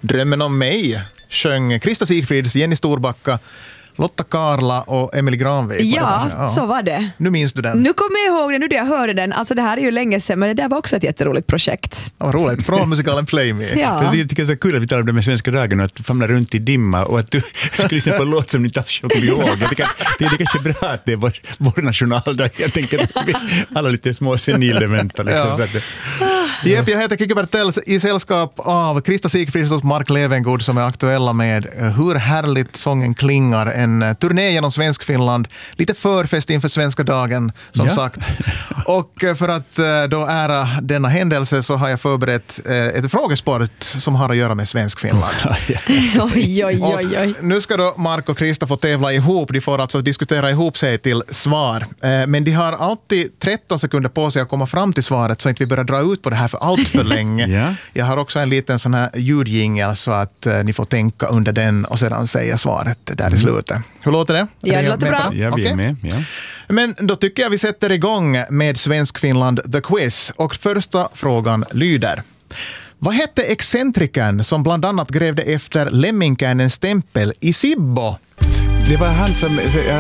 Drömmen om mig sjöng Krista Sigfrids, Jenny Storbacka, Lotta Karla och Emily Granvik. Ja, så var det. Nu minns du den. Nu kommer jag ihåg det, nu när jag hörde den. Alltså det här är ju länge sedan, men det där var också ett jätteroligt projekt. Ja, roligt. Från musikalen Play Me. Ja. Jag tycker det är så kul att vi talar om det med svenska dagen och att famla runt i dimma och att du skulle lyssna på en låt som ni inte alls kommer ihåg. Jag tycker det är kanske bra att det är vår nationaldag. Jag tänker att vi alla lite små senildementa. Liksom, Jepp, jag heter Kikki Bertell i sällskap av Krista Sigfrids och Mark Levengood som är aktuella med hur härligt sången klingar. En turné genom Svenskfinland. Lite förfest inför svenska dagen, som sagt. Och för att då ära denna händelse så har jag förberett ett frågesport som har att göra med Svenskfinland. Oj. Och nu ska då Mark och Krista få tävla ihop. De får alltså diskutera ihop sig till svar. Men de har alltid 13 sekunder på sig att komma fram till svaret så att vi börjar dra ut på det här för allt för länge. Jag har också en liten sån här ljudjingel så att ni får tänka under den och sedan säga svaret där i slutet. Hur låter det? Ja, det låter bra. Ja, vi är med. Ja. Men då tycker jag vi sätter igång med Svenskfinland The Quiz. Och första frågan lyder: vad hette excentrikern som bland annat grävde efter Lemminkärnens stämpel i Sibbo? Det var han som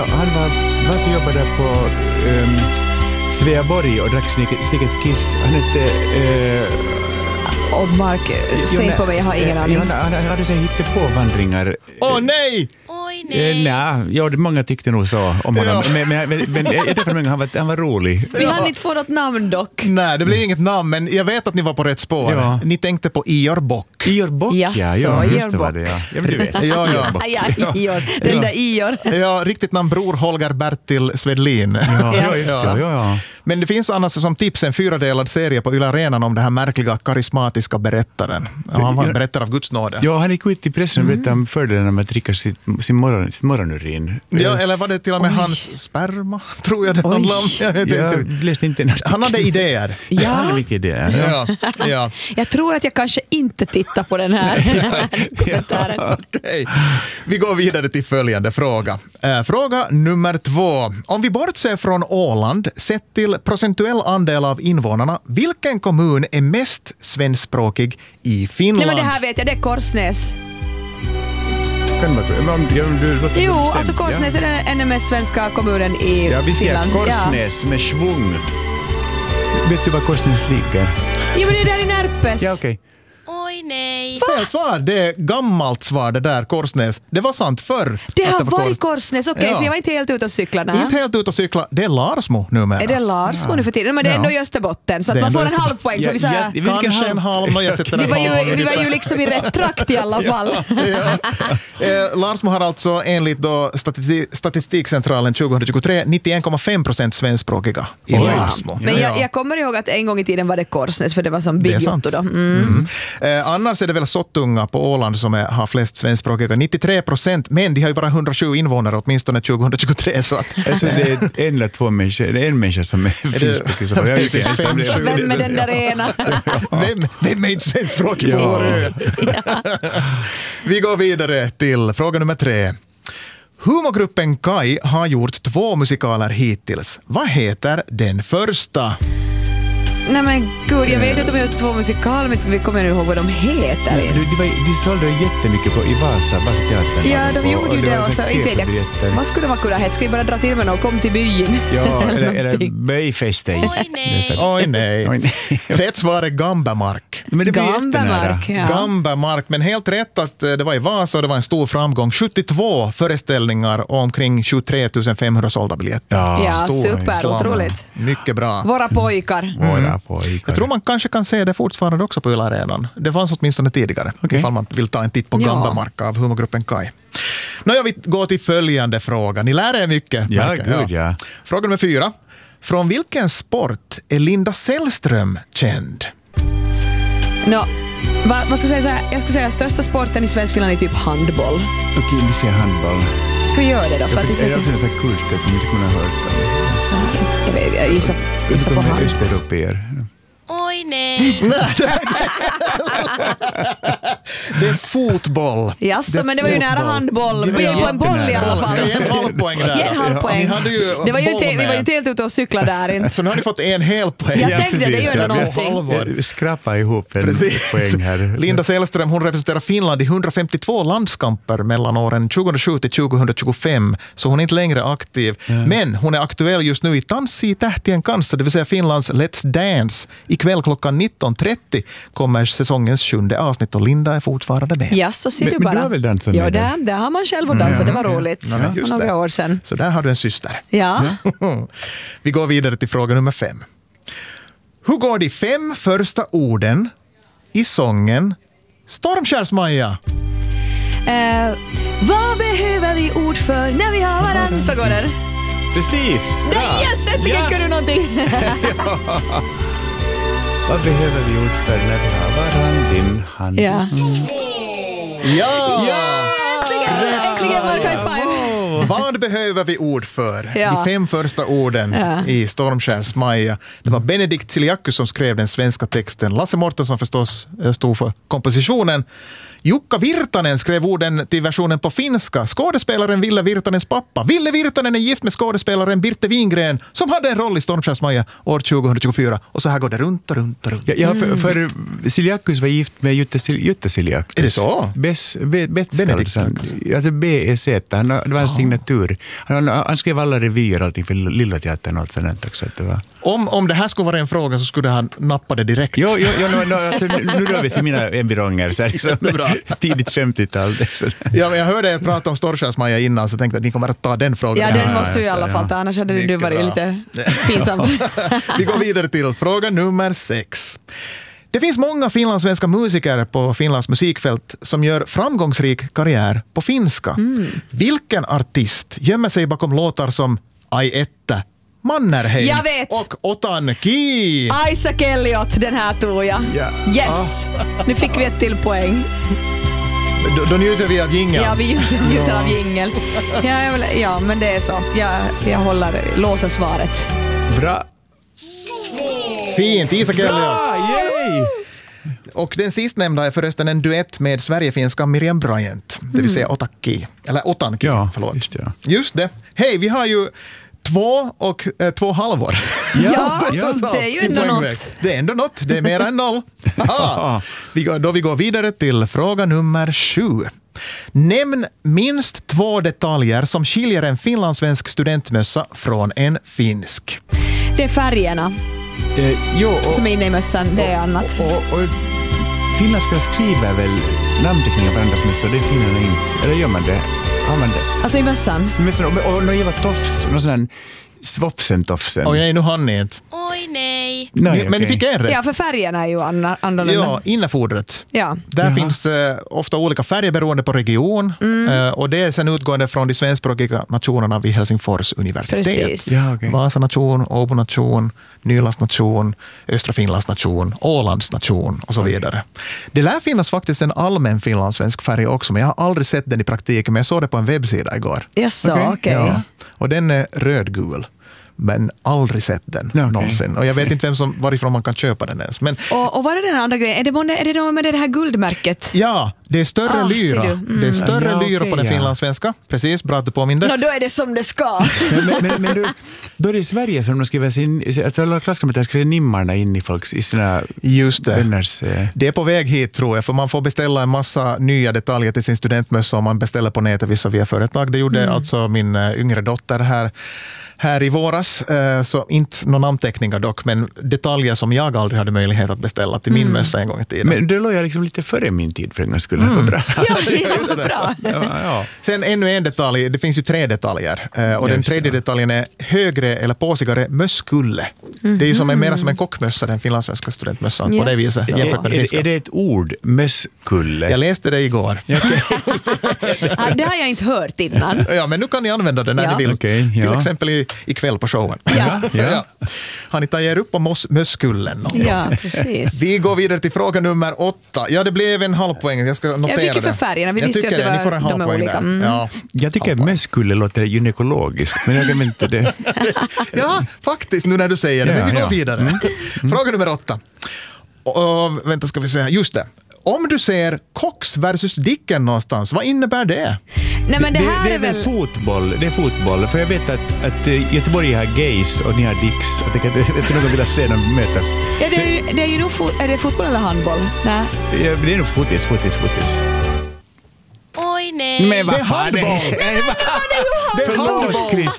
jobbade på Sveaborg och drack Snicket Kiss. Han hette... Och Mark, säg på mig, jag har ingen aning. Han hade så hittepå-vandringar. Åh nej! Nej, många tyckte nog så om honom. Men jag tycker att han var rolig. Vi hann inte få något namn dock. Nej, det blir inget namn, men jag vet att ni var på rätt spår. Ja. Ni tänkte på Ior Bock. Ior Bock, just det var det, ja. Ja, men du vet. Ior. Den där Ior. Ja, riktigt namn Bror Holger Bertil Svedlin. Ja. Men det finns annars som tips en 4-delad serie på Yle Arenan om det här märkliga, karismatiska berättaren. Han var en berättare av Guds nåde. Ja, han gick ut i pressen och berättade om fördelen med att dricka sitt morgonurin. Ja, eller var det till och med hans sperma, tror jag det handlade om. Jag läste inte en artikel. Han hade idéer. Ja. Han hade mycket idéer. Ja. Jag tror att jag kanske inte tittar på den här kommentaren. Okej. Vi går vidare till följande fråga. Fråga nummer 2. Om vi bortser från Åland, sett till procentuell andel av invånarna, vilken kommun är mest svenskspråkig i Finland? Nej, men det här vet jag, det är Korsnäs. Jo, alltså Korsnäs är den mest svenska kommunen i Finland. Ja, vi ser Korsnäs med svung. Vet du var Korsnäs ligger? Ja, men det är där i Närpes. Ja, okej. Oj nej. Fel svar, det är gammalt svar det där, Korsnäs. Det var sant förr. Det har varit Korsnäs, okej, så jag var inte helt ute och cykla. Inte helt ute och cykla, det är Larsmo numera. Är det Larsmo nu för tiden? Men det är ändå i Österbotten, så att man får en halv poäng. För kanske en halv, jag sätter en halv. Vi var ju liksom i rätt trakt i alla fall. Larsmo har alltså enligt då Statistikcentralen 2023 91,5% svenskspråkiga i Larsmo. Men jag kommer ihåg att en gång i tiden var det Korsnäs, för det var som Big Lotto då. Annars är det väl Sottunga på Åland som har flest svenskspråkiga, 93%, men de har ju bara 107 invånare åtminstone 2023. Så att, alltså det är en eller två människor, det är en människa som är finskspråkig. Vem är den där ena? Vem är inte svenskspråkig på vår ö? Vi går vidare till fråga nummer 3. Humorgruppen Kai har gjort 2 musikaler hittills. Vad heter den första? Nej men gud, jag vet inte om jag har 2 musikaler, men vi kommer ihåg vad de heter. De sålde jättemycket i Vasateatern. Ja, de gjorde ju det också. Vad skulle man kunna heta? Ska vi bara dra till med någon? Kom till byn. Ja, eller Böjfesten. Oj nej. Rätt svar är Gambamark. Gambamark, men helt rätt att det var i Vasa och det var en stor framgång. 72 föreställningar och omkring 23 500 sålda biljetter. Ja, super, otroligt. Mycket bra. Våra pojkar. Jag tror man kanske kan se det fortfarande också på Yle Arenan. Det fanns åtminstone tidigare, ifall man vill ta en titt på Gambamark av humorgruppen Kai. Jag vill gå till följande fråga. Ni lär er mycket. Ja. Fråga nummer 4. Från vilken sport är Linda Sällström känd? Vad ska jag säga så här? Jag skulle säga att största sporten i Svenskfinland är typ handboll. Okej, vi ser handboll. Ska vi göra det då? Är det också en sån här kurs där vi inte kunde ha hört Jag gissar på hand. Östeuropeer. Oj nej. Det är fotboll. Jaså, men det var ju nära handboll. Vi är på en boll i alla fall. Ska jag ge en halv poäng där? Ge en halv poäng. Ni hade ju Vi var ju boll inte helt ute och cykla där. Inte. Så nu har ni fått en hel poäng. Jag tänkte det är ju ändå någonting. Skrapa ihop en poäng här. Linda Sällström, hon representerar Finland i 152 landskamper mellan åren 2007 till 2025, så hon är inte längre aktiv. Men hon är aktuell just nu i Dans i tähtien kanssa, det vill säga Finlands Let's Dance. Ikväll klockan 19.30 kommer säsongens 7:e avsnitt och Linda är fortfarande med. Ja, så ser du bara. Men du har väl dansat med det? Där har man själv och dansat, det var roligt. Just några det. år sedan. Så där har du en syster. Ja. Vi går vidare till fråga nummer 5. Hur går de 5 första orden i sången Stormskärs-Maja? Vad behöver vi ord för när vi har varann? Så går den. Precis! Nej, yes, äntligen kan du någonting. Vad behöver vi ord för när vi har varann din hand? Ja. Äntligen var det high five. Vad behöver vi ord för? Ja. De 5 första orden i Stormskärs-Maja. Det var Benedikt Siliakus som skrev den svenska texten. Lasse Mårtensson förstås stod för kompositionen. Jukka Virtanen skrev orden till versionen på finska. Skådespelaren Ville Virtanens pappa. Ville Virtanen är gift med skådespelaren Birte Wingren som hade en roll i Stormskärs-Maja år 2024. Och så här går det runt och runt och runt. Ja, för Siliakus var gift med Jutta Siliakus. Är det så? Benedikt. Alltså B-E-Z. Det var en signatur. Han skrev alla revyer allting för Lilla Teatern och allt sånt också. Om det här skulle vara en fråga så skulle han nappa det direkt. Jo, alltså, nu rör vi till mina embryonger. Så liksom, tidigt 50-tal. Ja, jag hörde prata om Stormskärs-Maja innan så tänkte att ni kommer att ta den frågan. Ja, den måste ju i alla fall ta, annars hade det varit lite pinsamt. Vi går vidare till fråga nummer 6. Det finns många finlandssvenska musiker på Finlands musikfält som gör framgångsrik karriär på finska. Vilken artist gömmer sig bakom låtar som Ai Ette, Mannerheim Jag vet. och Otan Ki? Isaac Elliot, den här tog jag. Ja. Yes! Nu fick vi ett till poäng. Då njuter vi av jingeln. Ja, vi njuter av jingel. Ja, men det är så. Jag låser svaret. Bra. Fint, Isaac Elliot. Yay! Och den sistnämnda är förresten en duett med sverigefinska Miriam Bryant, det vill säga Otakki. Eller Otanki, förlåt. Just det. Hej, vi har ju 2 och 2 halvor. Ja, det är ju ändå något. Det är ändå något, det är mer än 0. Vi går vidare till fråga nummer 7. Nämn minst 2 detaljer som skiljer en finlandssvensk studentmössa från en finsk. Det är färgerna som är inne i mössan, det är annat. Och finländska skriver väl namnteckningar på varandras mössor, det är finnarna inte. Eller gör man det? Har man det? Alltså i mössan? Och någon jävla tofs, någon sån här svopsen-tofsen. Okej, nu hann ni inte. Oj, nej. Men ni fick en rätt. Ja, för färgerna är ju annorlunda. Ja, innefodret. Ja. Där finns ofta olika färger beroende på region. Och det är sen utgående från de svenskspråkiga nationerna vid Helsingfors universitet. Precis. Ja, okay. Vasa nation, Åbo nation, Nylands nation, Östra Finlands nation, Ålands nation och så vidare. Det lär finnas faktiskt en allmän finlandssvensk färg också, men jag har aldrig sett den i praktiken, men jag såg det på en webbsida igår. Okej. Ja. Och den är rödgul. Men aldrig sett den någonsin. Och jag vet inte varifrån man kan köpa den ens. Men, och vad är den andra grejen? Är det då med det här guldmärket? Ja, det är större lyra. Det är större lyra på den finlandssvenska. Precis, bra att du påminner. Då är det som det ska. men då är det i Sverige som de skriver alla klasskamrater skriver nimmarna in i sina vänners... Det är på väg hit tror jag, för man får beställa en massa nya detaljer till sin studentmössa om man beställer på nätet vissa via företag. Det gjorde alltså min yngre dotter här i våras, så inte någon namnteckningar dock, men detaljer som jag aldrig hade möjlighet att beställa till min mössa en gång i tiden. Men det låg jag liksom lite före min tid för en gång skulle vara bra. Ja, det är så bra. Ja. Sen ännu en detalj, det finns ju 3 detaljer. Och den tredje detaljen är högre eller påsigare mösskulle. Det är ju mer som en kockmössa, den finlandssvenska studentmössan, på det viset. Är det ett ord, mösskulle? Jag läste det igår. Det har jag inte hört innan. Ja, men nu kan ni använda det när ni vill. Okay, till exempel ikväll på showen. Ja. Har ni tagit upp på mösskullen? Ja, precis. Vi går vidare till fråga nummer 8. Ja, det blev en halv poäng. Jag ska notera det. Jag fick ju för färgerna. Vi visste ju att ni får en halv poäng där. Ja. Jag tycker att mösskulle låter gynekologiskt, men jag vet inte det. Ja, faktiskt, nu när du säger det. Men vi går vidare. Fråga nummer 8. Vänta, ska vi säga. Just det. Om du ser Cox versus Dicken någonstans, vad innebär det? Nej, men det här är väl fotboll. Det är fotboll. För jag vet att Göteborg har gays och ni har dicks. Jag skulle nog vilja se dem mötas. Ja, det är ju nog är det fotboll eller handboll? Nej. Ja, det är nog fotis. Oj, nej. Men vad fan? Det är handboll. Förlåt, Krista.